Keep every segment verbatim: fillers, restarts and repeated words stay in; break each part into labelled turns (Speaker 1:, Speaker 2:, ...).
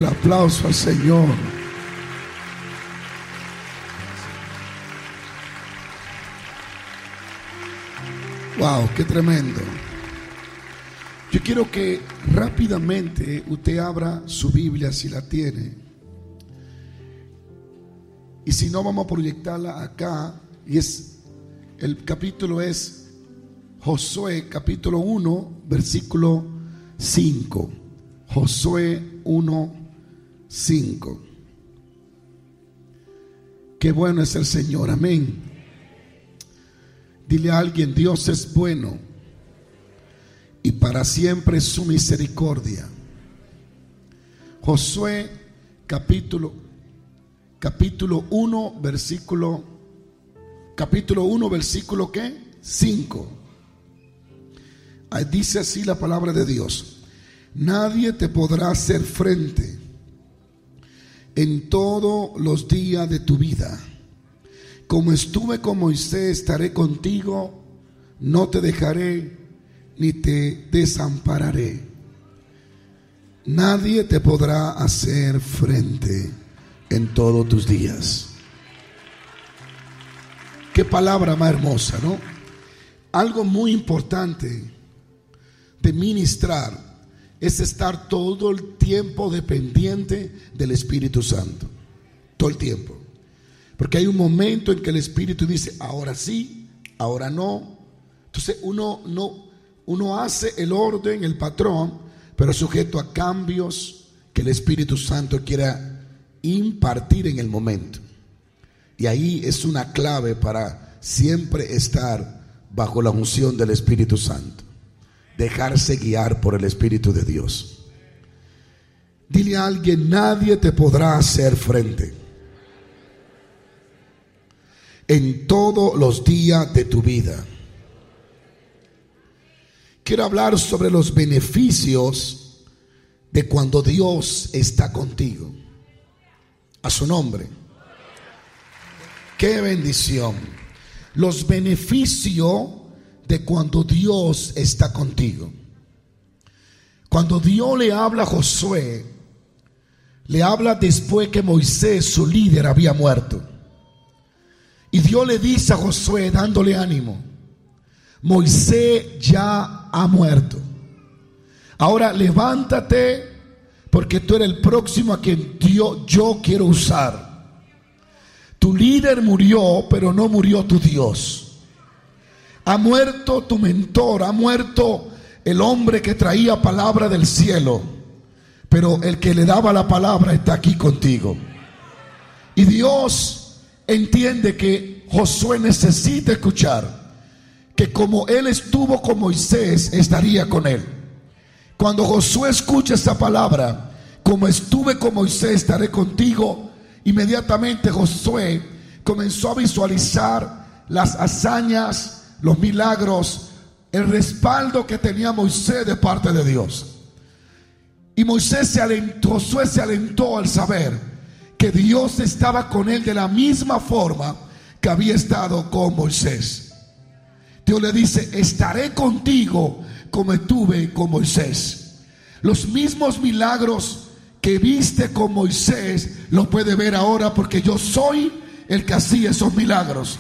Speaker 1: El aplauso al Señor. Wow, qué tremendo. Yo quiero que rápidamente usted abra su Biblia si la tiene. Y si no, vamos a proyectarla acá. Y es, el capítulo es Josué, capítulo uno, versículo cinco. Josué uno, cinco. Qué bueno es el Señor, amén. Dile a alguien: Dios es bueno y para siempre es su misericordia. Josué capítulo capítulo uno, versículo capítulo uno, versículo ¿qué? cinco. Ahí dice así la palabra de Dios: nadie te podrá hacer frente en todos los días de tu vida. Como estuve con Moisés, estaré contigo, no te dejaré ni te desampararé. Nadie te podrá hacer frente en todos tus días. Qué palabra más hermosa, ¿no? Algo muy importante de ministrar es estar todo el tiempo dependiente del Espíritu Santo. Todo el tiempo. Porque hay un momento en que el Espíritu dice: ahora sí, ahora no. Entonces uno no, uno hace el orden, el patrón, pero sujeto a cambios que el Espíritu Santo quiera impartir en el momento. Y ahí es una clave para siempre estar bajo la unción del Espíritu Santo. Dejarse guiar por el Espíritu de Dios. Dile a alguien: nadie te podrá hacer frente en todos los días de tu vida. Quiero hablar sobre los beneficios de cuando Dios está contigo. A su nombre. Qué bendición. Los beneficios de cuando Dios está contigo. Cuando Dios le habla a Josué, le habla después que Moisés, su líder, había muerto. Y Dios le dice a Josué, dándole ánimo: Moisés ya ha muerto. Ahora levántate, porque tú eres el próximo a quien Dios, yo quiero usar. Tu líder murió, pero no murió tu Dios. Ha muerto tu mentor, ha muerto el hombre que traía palabra del cielo, pero el que le daba la palabra está aquí contigo. Y Dios entiende que Josué necesita escuchar que como él estuvo con Moisés, estaría con él. Cuando Josué escucha esta palabra: como estuve con Moisés, estaré contigo, inmediatamente Josué comenzó a visualizar las hazañas, los milagros, el respaldo que tenía Moisés de parte de Dios. Y Moisés se alentó, Josué se alentó al saber que Dios estaba con él de la misma forma que había estado con Moisés. Dios le dice: estaré contigo como estuve con Moisés. Los mismos milagros que viste con Moisés los puede ver ahora, porque yo soy el que hacía esos milagros.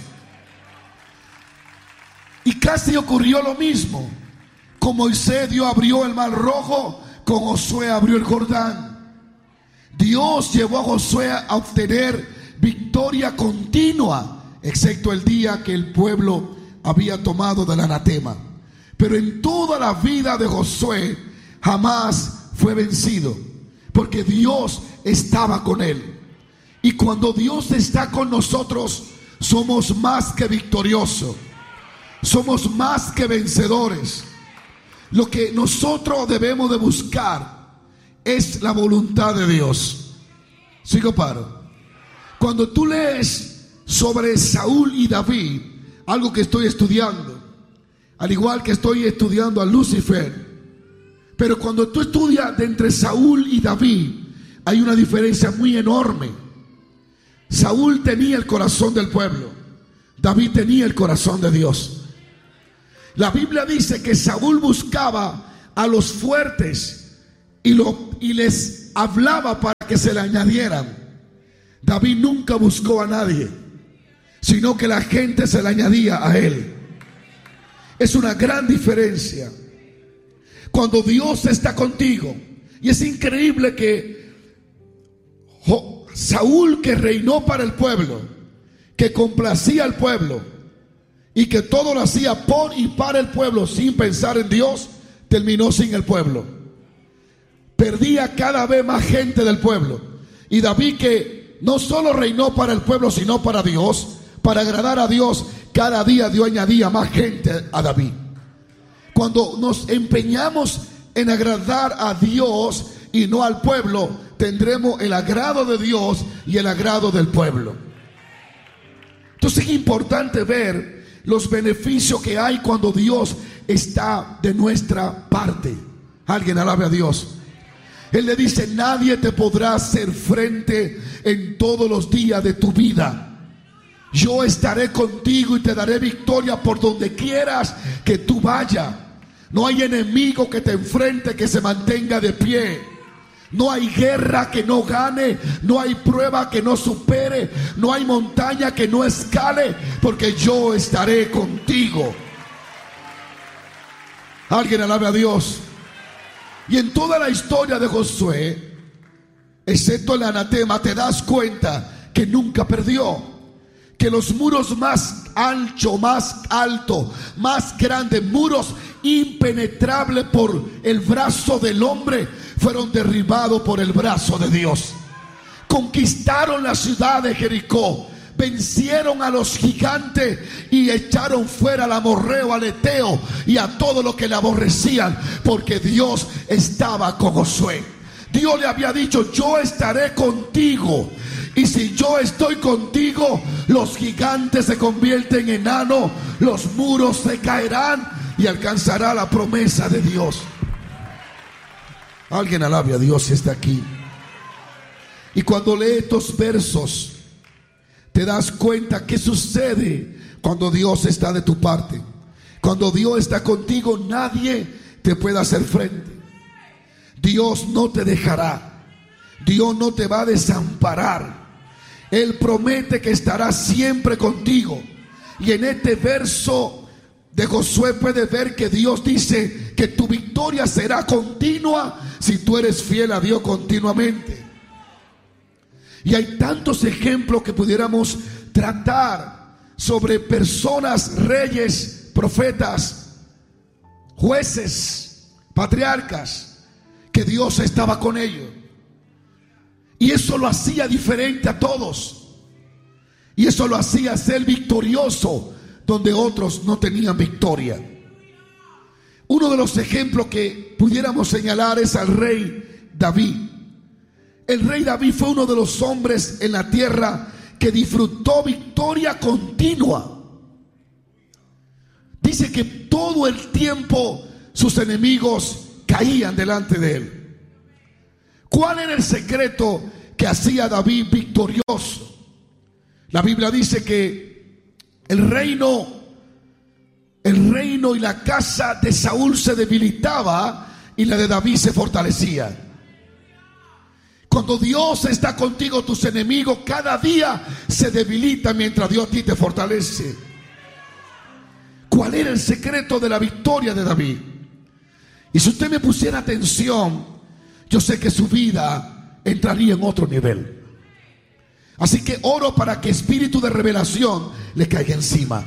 Speaker 1: Y casi ocurrió lo mismo. Con Moisés Dios abrió el mar rojo, con Josué abrió el Jordán. Dios llevó a Josué a obtener victoria continua, excepto el día que el pueblo había tomado del anatema. Pero en toda la vida de Josué jamás fue vencido, porque Dios estaba con él. Y cuando Dios está con nosotros, somos más que victoriosos, somos más que vencedores. Lo que nosotros debemos de buscar es la voluntad de Dios. Sigo paro. Cuando tú lees sobre Saúl y David, algo que estoy estudiando, al igual que estoy estudiando a Lucifer, pero cuando tú estudias de entre Saúl y David, hay una diferencia muy enorme. Saúl tenía el corazón del pueblo, David tenía el corazón de Dios. La Biblia dice que Saúl buscaba a los fuertes y, lo, y les hablaba para que se le añadieran. David nunca buscó a nadie, sino que la gente se le añadía a él. Es una gran diferencia cuando Dios está contigo. Y es increíble que Saúl, que reinó para el pueblo, que complacía al pueblo y que todo lo hacía por y para el pueblo sin pensar en Dios, terminó sin el pueblo. Perdía cada vez más gente del pueblo. Y David, que no solo reinó para el pueblo, sino para Dios, para agradar a Dios, cada día Dios añadía más gente a David. Cuando nos empeñamos en agradar a Dios y no al pueblo, tendremos el agrado de Dios y el agrado del pueblo. Entonces es importante ver los beneficios que hay cuando Dios está de nuestra parte. Alguien alabe a Dios. Él le dice: nadie te podrá hacer frente en todos los días de tu vida. Yo estaré contigo y te daré victoria por donde quieras que tú vayas. No hay enemigo que te enfrente que se mantenga de pie. No hay guerra que no gane. No hay prueba que no supere. No hay montaña que no escale, porque yo estaré contigo. Alguien alabe a Dios. Y en toda la historia de Josué, excepto el anatema, te das cuenta que nunca perdió. Que los muros más anchos, más altos, más grandes, muros impenetrables por el brazo del hombre, fueron derribados por el brazo de Dios. Conquistaron la ciudad de Jericó, vencieron a los gigantes y echaron fuera al amorreo, al eteo y a todo lo que le aborrecían, porque Dios estaba con Josué. Dios le había dicho: yo estaré contigo. Y si yo estoy contigo, los gigantes se convierten en enanos, los muros se caerán y alcanzará la promesa de Dios. Alguien alabe a Dios si está aquí. Y cuando lee estos versos, te das cuenta qué sucede cuando Dios está de tu parte. Cuando Dios está contigo, nadie te puede hacer frente. Dios no te dejará. Dios no te va a desamparar. Él promete que estará siempre contigo. Y en este verso de Josué puedes ver que Dios dice que tu victoria será continua si tú eres fiel a Dios continuamente. Y hay tantos ejemplos que pudiéramos tratar sobre personas, reyes, profetas, jueces, patriarcas, que Dios estaba con ellos. Y eso lo hacía diferente a todos. Y eso lo hacía ser victorioso donde otros no tenían victoria. Uno de los ejemplos que pudiéramos señalar es al rey David. El rey David fue uno de los hombres en la tierra que disfrutó victoria continua. Dice que todo el tiempo sus enemigos caían delante de él. ¿Cuál era el secreto que hacía David victorioso? La Biblia dice que el reino, el reino y la casa de Saúl se debilitaba y la de David se fortalecía. Cuando Dios está contigo, tus enemigos cada día se debilitan mientras Dios a ti te fortalece. ¿Cuál era el secreto de la victoria de David? Y si usted me pusiera atención, yo sé que su vida entraría en otro nivel. Así que oro para que espíritu de revelación le caiga encima.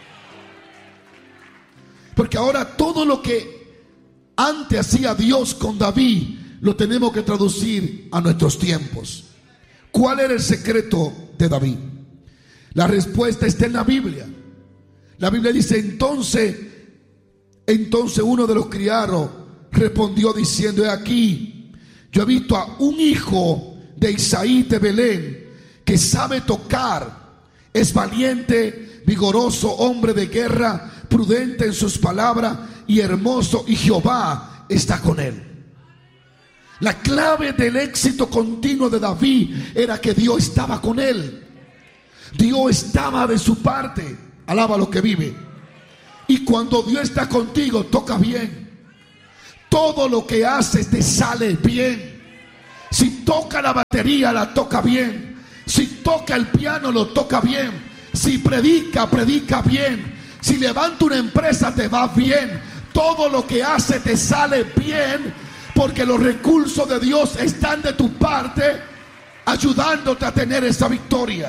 Speaker 1: Porque ahora todo lo que antes hacía Dios con David, lo tenemos que traducir a nuestros tiempos. ¿Cuál era el secreto de David? La respuesta está en la Biblia. La Biblia dice: entonces, entonces uno de los criados respondió diciendo: he aquí, yo he visto a un hijo de Isaí de Belén que sabe tocar, es valiente, vigoroso, hombre de guerra, prudente en sus palabras y hermoso, y Jehová está con él. La clave del éxito continuo de David era que Dios estaba con él. Dios estaba de su parte. Alaba lo que vive. Y cuando Dios está contigo, toca bien. Todo lo que haces te sale bien. Si toca la batería, la toca bien. Si toca el piano, lo toca bien. Si predica, predica bien. Si levanta una empresa, te va bien. Todo lo que hace te sale bien, porque los recursos de Dios están de tu parte, ayudándote a tener esa victoria.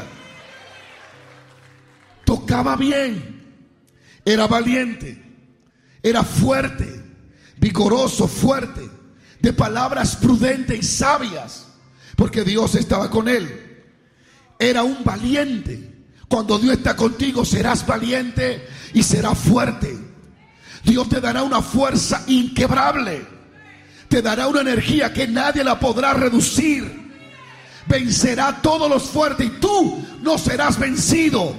Speaker 1: Tocaba bien, era valiente, era fuerte, vigoroso, fuerte, de palabras prudentes y sabias, porque Dios estaba con él. Era un valiente. Cuando Dios está contigo, serás valiente y serás fuerte. Dios te dará una fuerza inquebrable. Te dará una energía que nadie la podrá reducir. Vencerá a todos los fuertes y tú no serás vencido.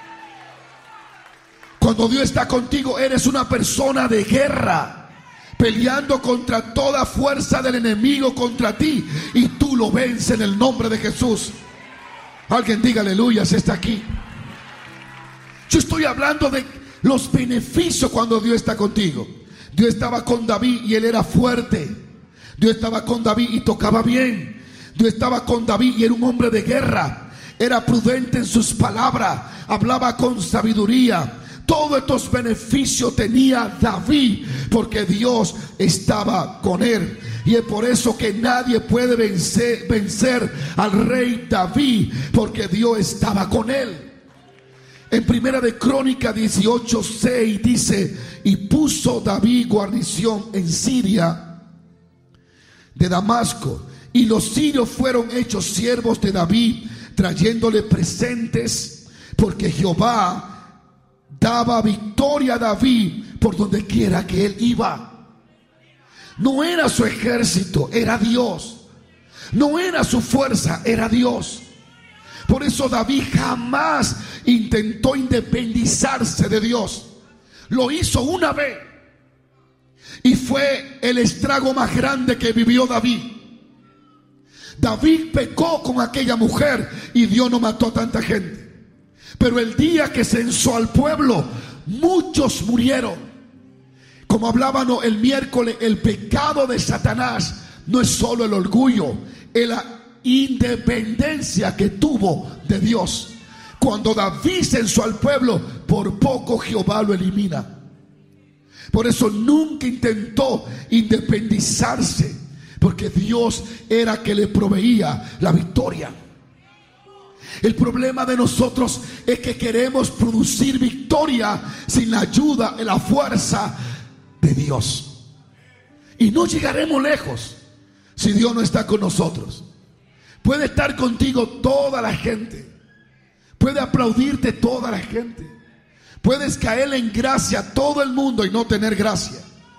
Speaker 1: Cuando Dios está contigo, eres una persona de guerra, peleando contra toda fuerza del enemigo contra ti, y tú lo vences en el nombre de Jesús. Alguien diga aleluya si está aquí. Yo estoy hablando de los beneficios cuando Dios está contigo. Dios estaba con David y él era fuerte. Dios estaba con David y tocaba bien. Dios estaba con David y era un hombre de guerra. Era prudente en sus palabras, hablaba con sabiduría. Todos estos beneficios tenía David, porque Dios estaba con él. Y es por eso que nadie puede vencer, vencer al rey David, porque Dios estaba con él. En Primera de Crónica dieciocho seis dice: y puso David guarnición en Siria de Damasco, y los sirios fueron hechos siervos de David, trayéndole presentes, porque Jehová daba victoria a David por donde quiera que él iba. No era su ejército, era Dios. No era su fuerza, era Dios. Por eso David jamás intentó independizarse de Dios. Lo hizo una vez, y fue el estrago más grande que vivió David. David pecó con aquella mujer y Dios no mató a tanta gente. Pero el día que censó al pueblo, muchos murieron. Como hablábamos el miércoles, el pecado de Satanás no es solo el orgullo, es la independencia que tuvo de Dios. Cuando David censó al pueblo, por poco Jehová lo elimina. Por eso nunca intentó independizarse, porque Dios era que le proveía la victoria. El problema de nosotros es que queremos producir victoria sin la ayuda y la fuerza de Dios. Y no llegaremos lejos si Dios no está con nosotros. Puede estar contigo toda la gente. Puede aplaudirte toda la gente. Puedes caer en gracia a todo el mundo y no tener gracia.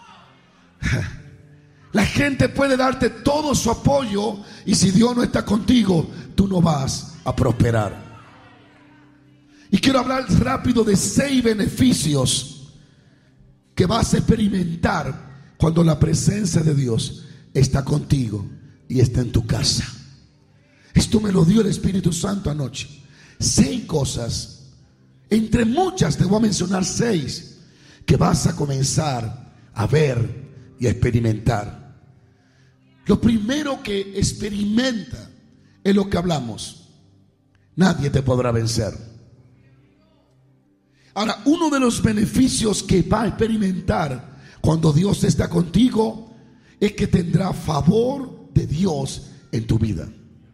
Speaker 1: La gente puede darte todo su apoyo, y si Dios no está contigo, tú no vas a prosperar. Y quiero hablar rápido de seis beneficios que vas a experimentar cuando la presencia de Dios está contigo y está en tu casa. Esto me lo dio el Espíritu Santo anoche. Seis cosas, entre muchas te voy a mencionar seis, que vas a comenzar a ver y a experimentar. Lo primero que experimenta es lo que hablamos: nadie te podrá vencer. Ahora, uno de los beneficios que va a experimentar cuando Dios está contigo es que tendrá favor de Dios en tu vida.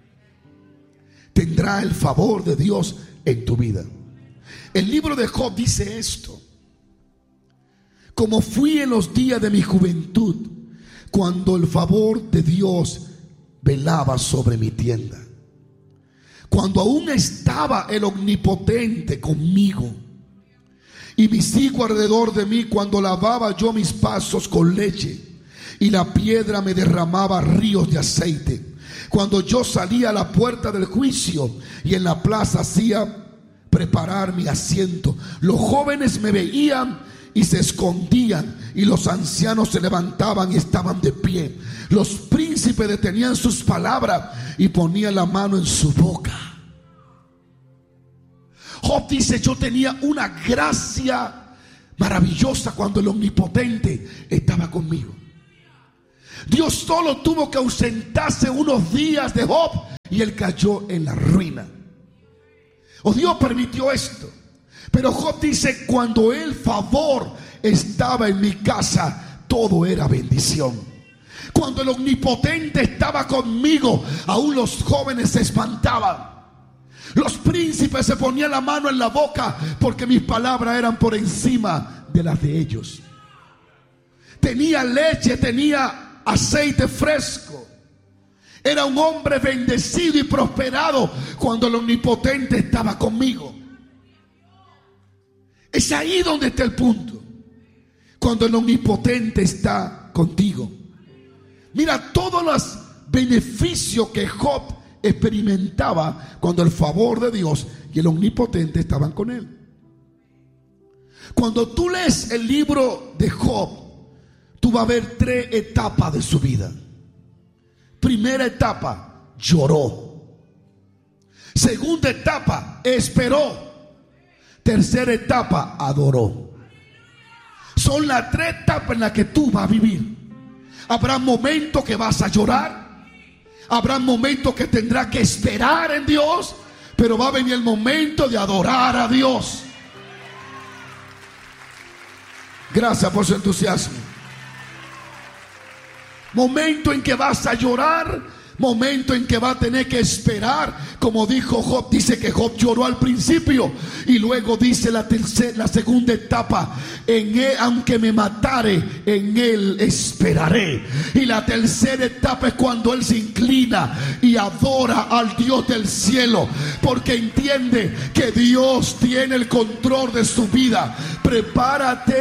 Speaker 1: Tendrá el favor de Dios en tu vida. El libro de Job dice esto: como fui en los días de mi juventud, cuando el favor de Dios velaba sobre mi tienda, cuando aún estaba el omnipotente conmigo y mis hijos alrededor de mí, cuando lavaba yo mis pasos con leche y la piedra me derramaba ríos de aceite, cuando yo salía a la puerta del juicio y en la plaza hacía preparar mi asiento, los jóvenes me veían y se escondían, y los ancianos se levantaban y estaban de pie. Los príncipes detenían sus palabras y ponían la mano en su boca. Job dice: yo tenía una gracia maravillosa cuando el omnipotente estaba conmigo. Dios solo tuvo que ausentarse unos días de Job y él cayó en la ruina. O Dios permitió esto. Pero Job dice: cuando el favor estaba en mi casa, todo era bendición. Cuando el omnipotente estaba conmigo, aún los jóvenes se espantaban. Los príncipes se ponían la mano en la boca porque mis palabras eran por encima de las de ellos. Tenía leche, tenía aceite fresco. Era un hombre bendecido y prosperado cuando el omnipotente estaba conmigo. Es ahí donde está el punto. Cuando el omnipotente está contigo. Mira todos los beneficios que Job experimentaba cuando el favor de Dios y el omnipotente estaban con él. Cuando tú lees el libro de Job, tú vas a ver tres etapas de su vida. Primera etapa, lloró. Segunda etapa, esperó. Tercera etapa, adoró. Son las tres etapas en las que tú vas a vivir. Habrá momentos que vas a llorar. Habrá momentos que tendrás que esperar en Dios. Pero va a venir el momento de adorar a Dios. Gracias por su entusiasmo. Momento en que vas a llorar. Momento en que va a tener que esperar. Como dijo Job, dice que Job lloró al principio. Y luego dice la, tercera, la segunda etapa: en él, aunque me matare, en él esperaré. Y la tercera etapa es cuando él se inclina y adora al Dios del cielo, porque entiende que Dios tiene el control de su vida. Prepárate